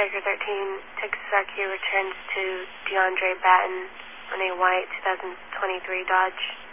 Striker 13, Texas RQ returns to DeAndre Batten on a white 2023 Dodge.